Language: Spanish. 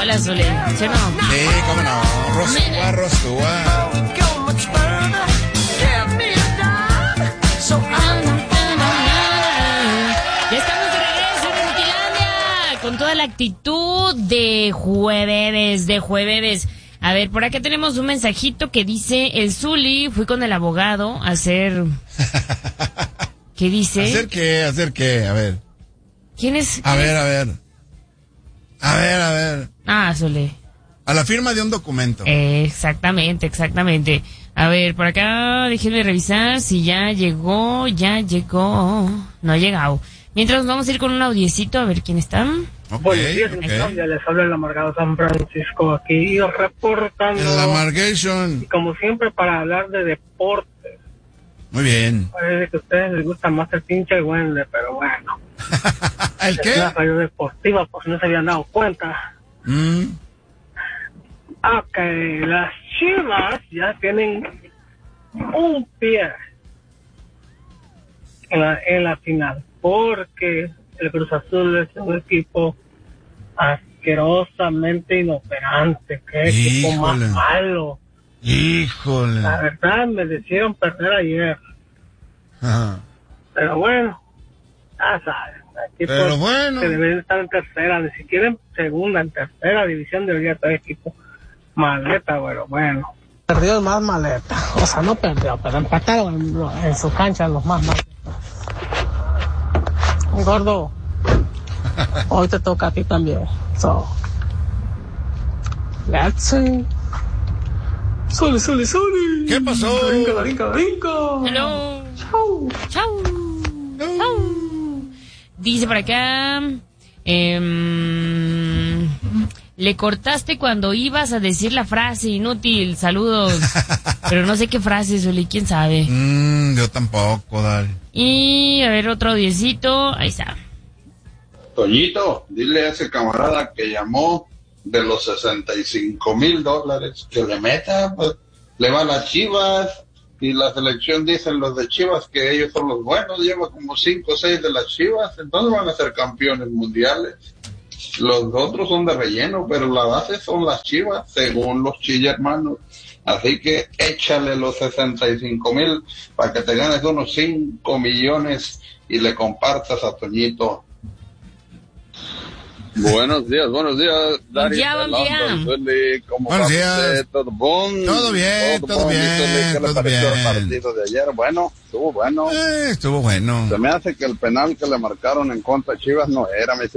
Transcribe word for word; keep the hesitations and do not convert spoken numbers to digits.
escuela, Zuli, ¿sí o no? Sí, cómo no. Rostúa, Rostúa. Ya estamos de regreso en Inutilandia con toda la actitud de jueves, de jueves. A ver, por acá tenemos un mensajito que dice: el Zuli, fui con el abogado a hacer... ¿Qué dice? ¿Hacer qué? ¿Hacer qué? A ver. ¿Quién es? A ver, a ver. A ver, a ver. Ah, Zuli. A la firma de un documento. Eh, exactamente, exactamente. A ver, por acá déjenme revisar si ya llegó, ya llegó. No ha llegado. Mientras vamos a ir con un audiecito a ver quién está. Okay, Buenos días, okay. Ya les habla el amargado San Francisco aquí reportando. El amargation. Y como siempre para hablar de deportes. Muy bien. Parece que a ustedes les gusta más el pinche Wendler, pero bueno. ¿El qué? Es una radio deportiva, por si no se habían dado cuenta. Mm. Ok, las Chivas ya tienen un pie en la, en la final, porque el Cruz Azul es un equipo asquerosamente inoperante. Qué equipo más malo. Híjole. La verdad, me decidieron perder ayer. Ajá. Pero bueno, ya saben. Pero bueno. Que deberían estar en tercera, ni siquiera en segunda, en tercera división debería estar equipo maleta, pero bueno. Perdió más maleta. O sea, no perdió, pero empataron en, en su cancha los más maletas. Gordo, hoy te toca a ti también. So, let's see. Soli, soli, soli. ¿Qué pasó? Brinca, brinca, brinca. Hello. Chau. Chau. Chau. Dice por acá, eh, le cortaste cuando ibas a decir la frase, inútil, saludos. Pero no sé qué frase, Zuli, quién sabe. Mm, yo tampoco, dale. Y a ver, otro diecito, ahí está. Toñito, dile a ese camarada que llamó de los sesenta y cinco mil dólares, que le meta, pues, le va a las Chivas, y la selección dicen los de Chivas que ellos son los buenos, lleva como cinco o seis de las Chivas, entonces van a ser campeones mundiales. Los otros son de relleno, pero la base son las Chivas, según los Chilla hermanos. Así que échale los sesenta y cinco mil para que te ganes unos cinco millones y le compartas a Toñito. Buenos días, buenos días, Dari. Ya, buen día. ¿Cómo buenos días. ¿Todo bon? Todo bien, todo, todo bien, ¿Qué todo le pareció bien. el partido de ayer? Bueno, estuvo bueno. Eh, estuvo bueno. Se me hace que el penal que le marcaron en contra de Chivas no era, me